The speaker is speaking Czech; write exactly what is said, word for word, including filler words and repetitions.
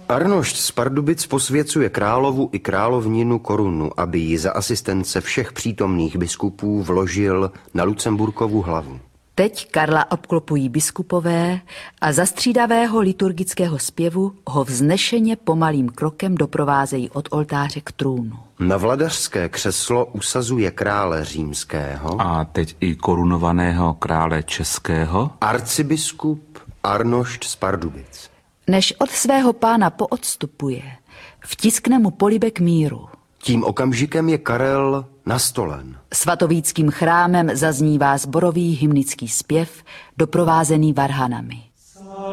Arnošt z Pardubic posvěcuje královu i královninu korunu, aby ji za asistence všech přítomných biskupů vložil na Lucemburkovu hlavu. Teď Karla obklopují biskupové a za střídavého liturgického zpěvu ho vznešeně pomalým krokem doprovázejí od oltáře k trůnu. Na vladařské křeslo usazuje krále římského a teď i korunovaného krále českého arcibiskup Arnošt z Pardubic. Než od svého pána poodstupuje, vtiskne mu polibek míru. Tím okamžikem je Karel nastolen. Svatovíckým chrámem zaznívá sborový hymnický zpěv, doprovázený varhanami.